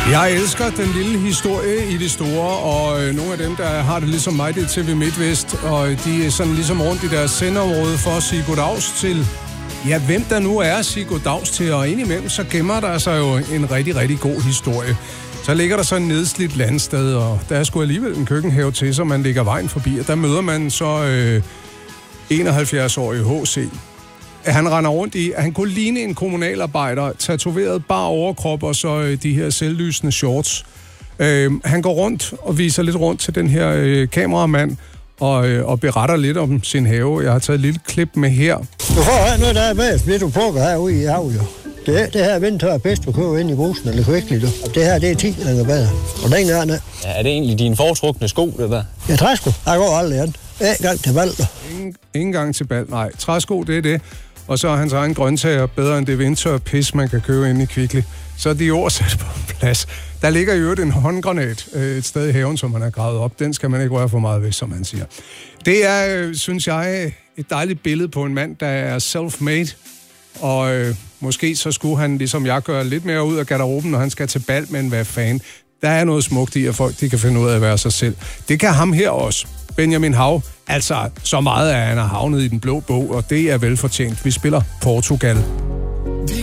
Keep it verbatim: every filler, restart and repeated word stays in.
Jeg elsker den lille historie i det store, og øh, nogle af dem, der har det ligesom mig, det er T V MidtVest, og de er sådan ligesom rundt i deres sendeområde for at sige goddags til, ja, hvem der nu er at sige goddags til, og indimellem så gemmer der sig jo en rigtig, rigtig god historie. Så ligger der så en nedslidt landsted, og der er sgu alligevel en køkkenhave til, så man ligger vejen forbi, og der møder man så øh, enoghalvfjerds-årige H C. Han render rundt i, han kunne ligne en kommunalarbejder, tatoveret bare overkrop og så øh, de her selvlysende shorts. Øh, han går rundt og viser lidt rundt til den her øh, kameramand og, øh, og beretter lidt om sin have. Jeg har taget et lille klip med her. Du får her noget, der er med, hvis du plukker herude i havet, jo. Det, det her vindtør er bedst, du køber ind i brusen eller kvækkeligt, jo. Og det her, det er ti gange bedre. Og den er den. Ja, er det egentlig dine foretrukne sko, det der? Ja, træsko. Jeg går aldrig an. En gang til bal, ingen, ingen gang til bal, nej. Træsko, det er det. Og så er hans egen grøntsager bedre end det vindtør pis, man kan købe inde i Kvickly. Så er de ord sat på plads. Der ligger jo et en håndgranat øh, et sted i haven, som man har gravet op. Den skal man ikke røre for meget ved, som han siger. Det er, øh, synes jeg, et dejligt billede på en mand, der er self-made. Og øh, måske så skulle han, ligesom jeg, gøre lidt mere ud af garderoben, når han skal til bal, men hvad fanden. Der er noget smukt i, at folk de kan finde ud af at være sig selv. Det kan ham her også. Benjamin Hav. Altså, så meget er han har havnet i den blå bog, og det er velfortjent. Vi spiller Portugal.